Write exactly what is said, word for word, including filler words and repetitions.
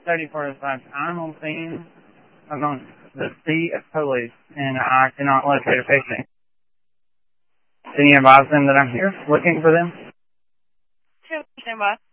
thirty forty-five. I'm on scene amongst the sea of police, and I cannot locate a patient. Can you advise them that I'm here looking for them? Sure, stand by.